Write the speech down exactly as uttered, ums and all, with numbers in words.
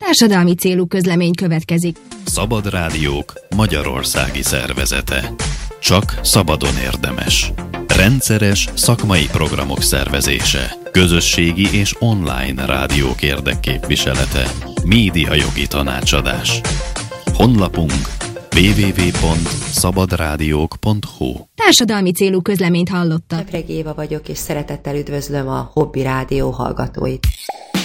Társadalmi célú közlemény következik. Szabad Rádiók Magyarországi Szervezete. Csak szabadon érdemes. Rendszeres szakmai programok szervezése. Közösségi és online rádiók érdekképviselete. Médiajogi tanácsadás. Honlapunk double-u double-u double-u pont szabadrádiók pont hu. Társadalmi célú közleményt hallottak. Epreg Éva vagyok, és szeretettel üdvözlöm a Hobby Rádió hallgatóit.